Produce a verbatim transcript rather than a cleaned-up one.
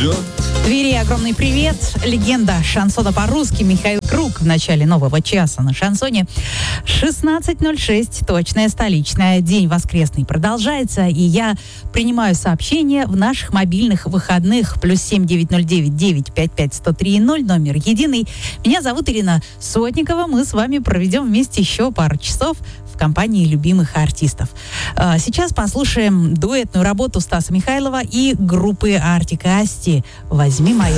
ждет. Твери огромный привет. Легенда шансона по-русски Михаил Круг в начале нового часа на шансоне. шестнадцать ноль шесть, точная столичная. День воскресный продолжается, и я принимаю сообщения в наших мобильных выходных. Плюс семь девять ноль девять девять пять пять сто три ноль, номер единый. Меня зовут Ирина Сотникова. Мы с вами проведем вместе еще пару часов в компании любимых артистов. Сейчас послушаем дуэтную работу Стаса Михайлова и группы Артик и Асти «Возьми мою